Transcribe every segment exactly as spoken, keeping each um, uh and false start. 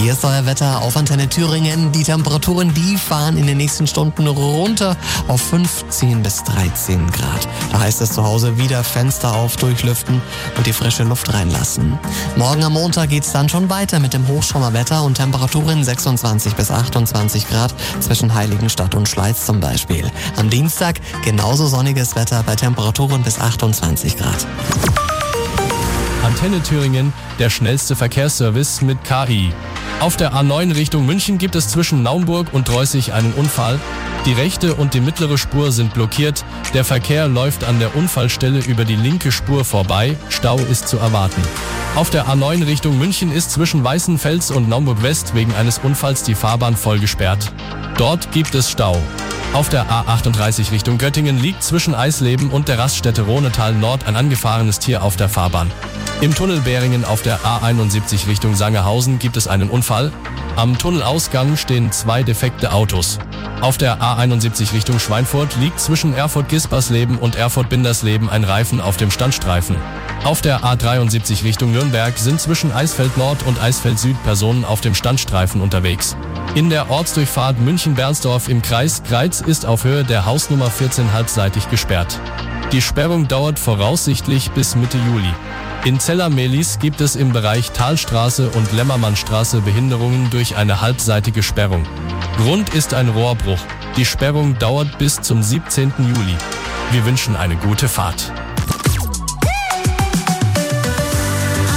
Hier ist euer Wetter auf Antenne Thüringen. Die Temperaturen, die fahren in den nächsten Stunden runter auf fünfzehn bis dreizehn Grad. Da heißt es zu Hause wieder Fenster auf, durchlüften und die frische Luft reinlassen. Morgen am Montag geht's dann schon weiter mit dem Hochschauerwetter und Temperaturen sechsundzwanzig bis achtundzwanzig Grad zwischen Heiligenstadt und Schleiz zum Beispiel. Am Dienstag genauso sonniges Wetter bei Temperaturen bis achtundzwanzig Grad. Antenne Thüringen, der schnellste Verkehrsservice mit K I. Auf der A neun Richtung München gibt es zwischen Naumburg und Dreußig einen Unfall. Die rechte und die mittlere Spur sind blockiert. Der Verkehr läuft an der Unfallstelle über die linke Spur vorbei. Stau ist zu erwarten. Auf der A neun Richtung München ist zwischen Weißenfels und Naumburg West wegen eines Unfalls die Fahrbahn voll gesperrt. Dort gibt es Stau. Auf der A achtunddreißig Richtung Göttingen liegt zwischen Eisleben und der Raststätte Rohnetal Nord ein angefahrenes Tier auf der Fahrbahn. Im Tunnel Beringen auf der A einundsiebzig Richtung Sangerhausen gibt es einen Unfall. Am Tunnelausgang stehen zwei defekte Autos. Auf der A einundsiebzig Richtung Schweinfurt liegt zwischen Erfurt-Gispersleben und Erfurt-Bindersleben ein Reifen auf dem Standstreifen. Auf der A dreiundsiebzig Richtung Nürnberg sind zwischen Eisfeld Nord und Eisfeld Süd Personen auf dem Standstreifen unterwegs. In der Ortsdurchfahrt München-Bernsdorf im Kreis Greiz ist auf Höhe der Hausnummer vierzehn halbseitig gesperrt. Die Sperrung dauert voraussichtlich bis Mitte Juli. In Zeller-Mehlis gibt es im Bereich Talstraße und Lämmermannstraße Behinderungen durch eine halbseitige Sperrung. Grund ist ein Rohrbruch. Die Sperrung dauert bis zum siebzehnten Juli. Wir wünschen eine gute Fahrt.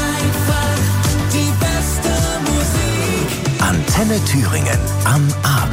Antenne Thüringen am Abend.